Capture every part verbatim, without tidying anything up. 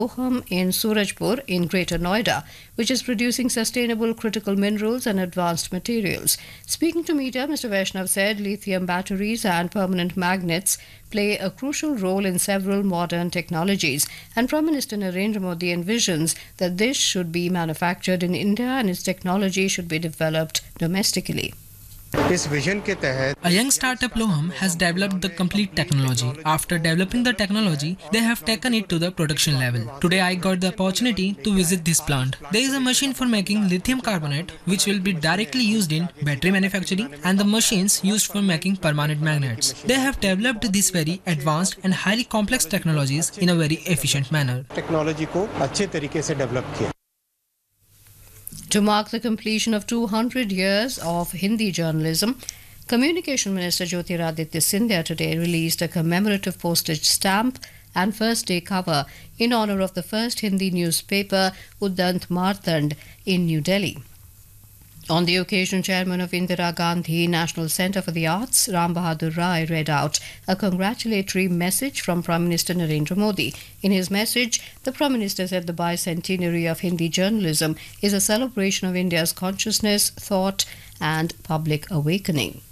Oham in Surajpur in Greater Noida, which is producing sustainable critical minerals and advanced materials. Speaking to media, Mister Vaishnav said lithium batteries and permanent magnets play a crucial role in several modern technologies, and Prime Minister Narendra Modi envisions that this should be manufactured in India and its technology should be developed domestically. A young startup Loham has developed the complete technology. After developing the technology, they have taken it to the production level. Today I got the opportunity to visit this plant. There is a machine for making lithium carbonate which will be directly used in battery manufacturing and the machines used for making permanent magnets. They have developed these very advanced and highly complex technologies in a very efficient manner. Technology को अच्छे तरीके से develop किया. To mark the completion of two hundred years of Hindi journalism, Communication Minister Jyotiraditya Scindia today released a commemorative postage stamp and first day cover in honor of the first Hindi newspaper Udant Martand in New Delhi. On the occasion, Chairman of Indira Gandhi National Centre for the Arts, Ram Bahadur Rai, read out a congratulatory message from Prime Minister Narendra Modi. In his message, the Prime Minister said the bicentenary of Hindi journalism is a celebration of India's consciousness, thought and public awakening.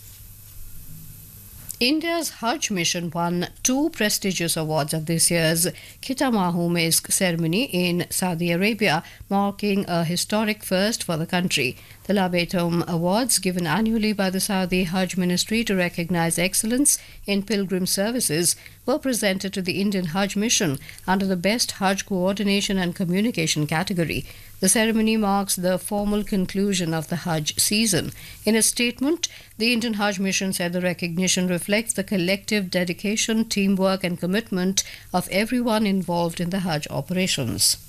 India's Hajj mission won two prestigious awards at this year's Khitamahu Misk ceremony in Saudi Arabia, marking a historic first for the country. The Labetum Awards, given annually by the Saudi Hajj Ministry to recognize excellence in pilgrim services, were presented to the Indian Hajj mission under the Best Hajj Coordination and Communication category. The ceremony marks the formal conclusion of the Hajj season. In a statement, the Indian Hajj mission said the recognition reflects the collective dedication, teamwork and commitment of everyone involved in the Hajj operations.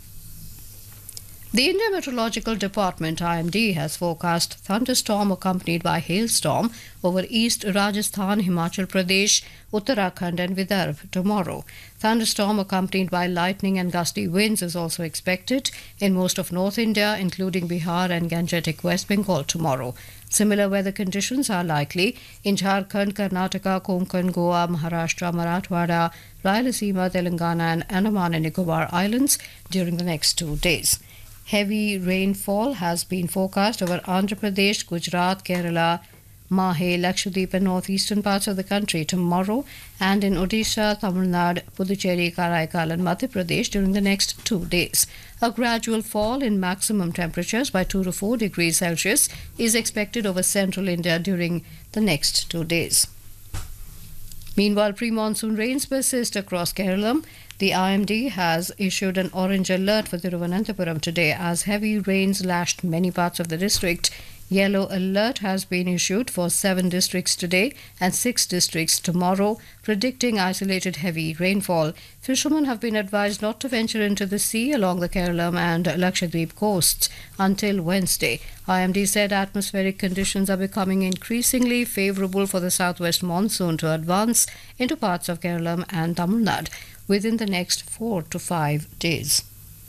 The Indian Meteorological Department I M D has forecast thunderstorm accompanied by hailstorm over East Rajasthan, Himachal Pradesh, Uttarakhand and Vidarbha tomorrow. Thunderstorm accompanied by lightning and gusty winds is also expected in most of North India, including Bihar and Gangetic West Bengal tomorrow. Similar weather conditions are likely in Jharkhand, Karnataka, Konkan, Goa, Maharashtra, Marathwada, Rayalaseema, Telangana and Andaman and Nicobar Islands during the next two days. Heavy rainfall has been forecast over Andhra Pradesh, Gujarat, Kerala, Mahe, Lakshadweep and northeastern parts of the country tomorrow, and in Odisha, Tamil Nadu, Puducherry, Karaikal and Madhya Pradesh during the next two days. A gradual fall in maximum temperatures by two to four degrees Celsius is expected over central India during the next two days. Meanwhile, pre-monsoon rains persist across Kerala. The I M D has issued an orange alert for Thiruvananthapuram today as heavy rains lashed many parts of the district. Yellow alert has been issued for seven districts today and six districts tomorrow, predicting isolated heavy rainfall. Fishermen have been advised not to venture into the sea along the Kerala and Lakshadweep coasts until Wednesday. I M D said atmospheric conditions are becoming increasingly favourable for the southwest monsoon to advance into parts of Kerala and Tamil Nadu within the next four to five days.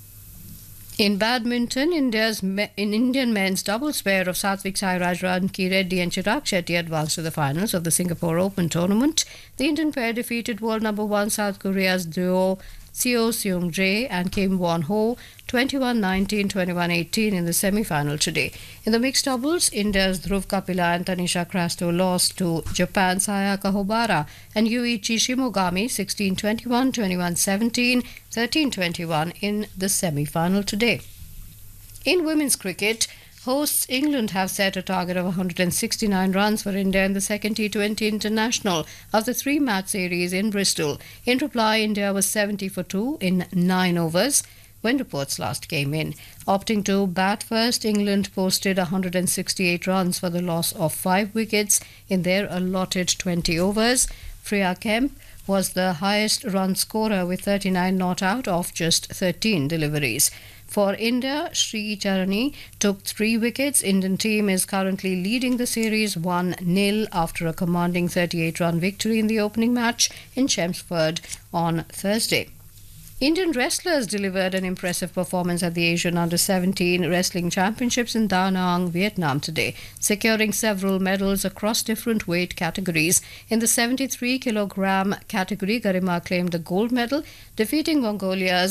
In badminton, India's me- in Indian men's doubles pair of Satvik Sairaj, Ranki Reddy and Chirag Shetty advanced to the finals of the Singapore Open tournament. The Indian pair defeated world number one South Korea's duo Seo Seung-jae and Kim Won-ho twenty-one nineteen, twenty-one eighteen in the semi-final today. In the mixed doubles, India's Dhruv Kapila and Tanisha Crasto lost to Japan's Sayaka Hobara and Yuichi Shimogami sixteen twenty-one, twenty-one seventeen, thirteen twenty-one in the semi-final today. In women's cricket, hosts England have set a target of one hundred sixty-nine runs for India in the second T twenty International of the three-match series in Bristol. In reply, India was seventy for two in nine overs when reports last came in. Opting to bat first, England posted one hundred sixty-eight runs for the loss of five wickets in their allotted twenty overs. Freya Kemp was the highest run scorer with thirty-nine not out of just thirteen deliveries. For India, Sri Charani took three wickets. Indian team is currently leading the series one nil after a commanding thirty-eight run victory in the opening match in Chelmsford on Thursday. Indian wrestlers delivered an impressive performance at the Asian Under seventeen Wrestling Championships in Da Nang, Vietnam today, securing several medals across different weight categories. In the seventy-three kilogram category, Garima claimed the gold medal, defeating Mongolia's